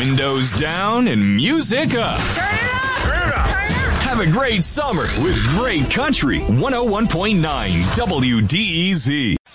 Windows down and music up. Turn it up! Turn it up! Turn it up! Have a great summer with great country. 101.9 WDEZ.